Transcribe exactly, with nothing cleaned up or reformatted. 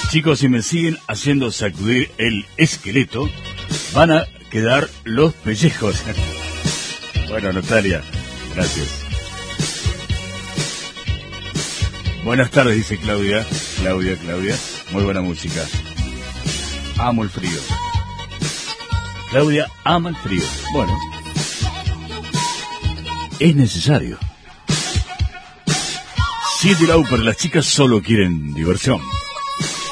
Chicos, si me siguen haciendo sacudir el esqueleto, van a quedar los pellejos. Bueno, Natalia, gracias. Buenas tardes, dice Claudia. Claudia, Claudia. Muy buena música. Amo el frío. Claudia ama el frío. Bueno, es necesario. Cyndi Lauper, las chicas solo quieren diversión.